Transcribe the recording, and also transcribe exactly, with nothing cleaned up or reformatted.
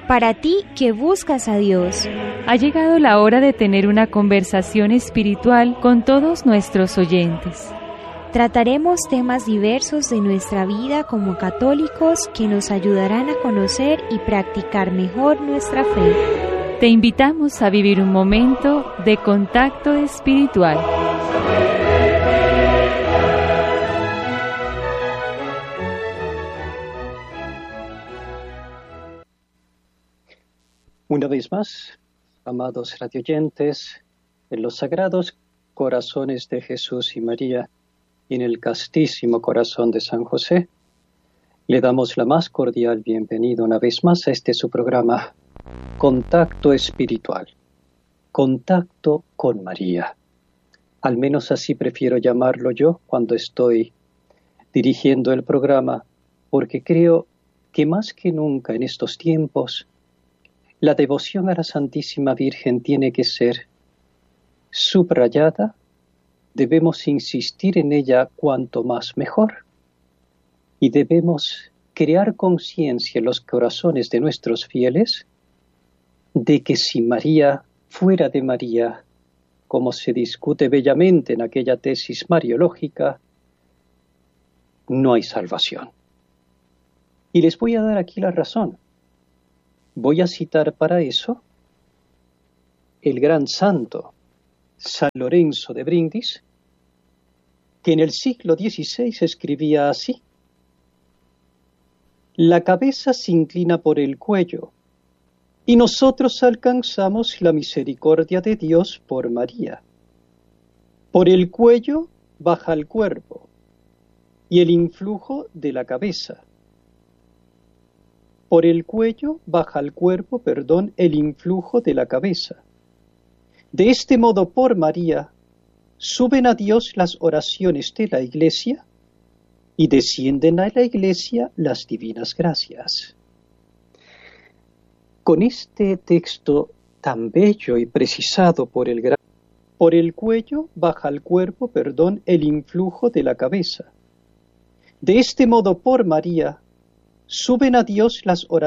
Para ti que buscas a Dios, ha llegado la hora de tener una conversación espiritual con todos nuestros oyentes. Trataremos temas diversos de nuestra vida como católicos que nos ayudarán a conocer y practicar mejor nuestra fe. Te invitamos a vivir un momento de contacto espiritual. Una vez más, amados radioyentes, en los sagrados corazones de Jesús y María y en el castísimo corazón de San José, le damos la más cordial bienvenida una vez más a este su programa, Contacto Espiritual, Contacto con María. Al menos así prefiero llamarlo yo cuando estoy dirigiendo el programa, porque creo que más que nunca en estos tiempos, la devoción a la Santísima Virgen tiene que ser subrayada, debemos insistir en ella cuanto más mejor y debemos crear conciencia en los corazones de nuestros fieles de que si María fuera de María, como se discute bellamente en aquella tesis mariológica, no hay salvación. Y les voy a dar aquí la razón. Voy a citar para eso el gran santo San Lorenzo de Brindis, que en el siglo dieciséis escribía así: la cabeza se inclina por el cuello, y nosotros alcanzamos la misericordia de Dios por María. Por el cuello baja el cuerpo, y el influjo de la cabeza. Por el cuello baja al cuerpo, perdón, el influjo de la cabeza. De este modo, por María, suben a Dios las oraciones de la Iglesia y descienden a la Iglesia las divinas gracias. Con este texto tan bello y precisado por el gran, por el cuello baja al cuerpo, perdón, el influjo de la cabeza. De este modo, por María, suben a Dios las oraciones